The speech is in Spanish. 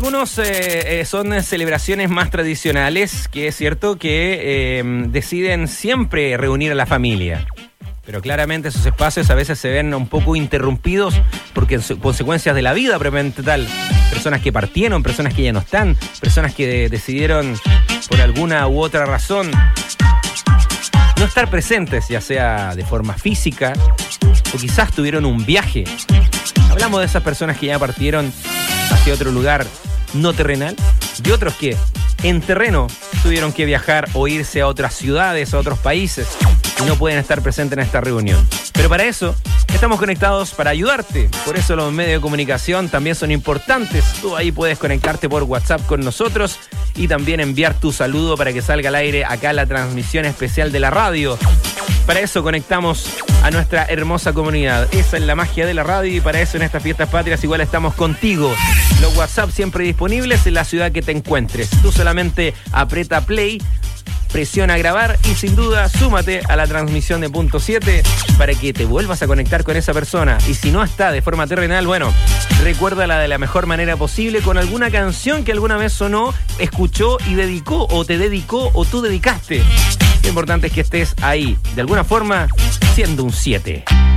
algunos son celebraciones más tradicionales, que es cierto que deciden siempre reunir a la familia. Pero claramente esos espacios a veces se ven un poco interrumpidos porque consecuencias de la vida propiamente tal. Personas que partieron, personas que ya no están, personas que decidieron por alguna u otra razón no estar presentes, ya sea de forma física o quizás tuvieron un viaje. Hablamos de esas personas que ya partieron hacia otro lugar no terrenal, de otros que en terreno tuvieron que viajar o irse a otras ciudades, a otros países y no pueden estar presentes en esta reunión. Pero para eso estamos conectados para ayudarte. Por eso los medios de comunicación también son importantes. Tú ahí puedes conectarte por WhatsApp con nosotros y también enviar tu saludo para que salga al aire acá la transmisión especial de la radio. Para eso conectamos a nuestra hermosa comunidad. Esa es la magia de la radio y para eso en estas fiestas patrias igual estamos contigo. Los WhatsApp siempre disponibles en la ciudad que te encuentres. Tú solamente aprieta play, presiona grabar y sin duda súmate a la transmisión de Punto 7 para que te vuelvas a conectar con esa persona. Y si no está de forma terrenal, bueno, recuérdala de la mejor manera posible con alguna canción que alguna vez sonó, escuchó y dedicó o te dedicó o tú dedicaste. Lo importante es que estés ahí, de alguna forma, siendo un 7.